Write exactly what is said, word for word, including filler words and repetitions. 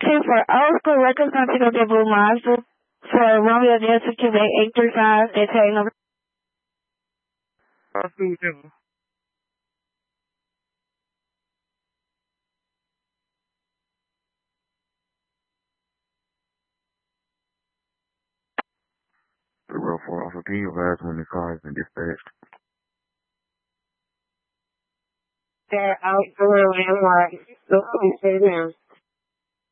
two for Old School Records contigo de Blue Master for Romeo Delta Quebec eight three five. They're taking over. I'll see you. Zero four, also can you advise when the car has been dispatched? They're out for a landmark. So please stay there.